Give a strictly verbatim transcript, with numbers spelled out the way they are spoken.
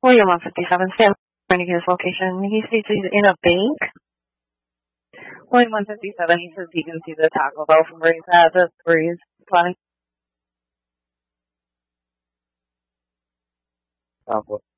William one fifty-seven, Sam, trying to get his location. He states he's in a bank. William one fifty-seven, he says he can see the Taco Bell from where he's at. That's where he's planning. Oh,